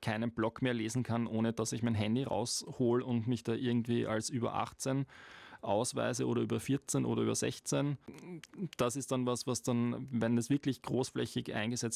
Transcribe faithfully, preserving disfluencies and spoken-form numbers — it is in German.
keinen Blog mehr lesen kann, ohne dass ich mein Handy raushol und mich da irgendwie als über achtzehn ausweise oder über vierzehn oder über sechzehn. Das ist dann was, was dann, wenn das wirklich großflächig eingesetzt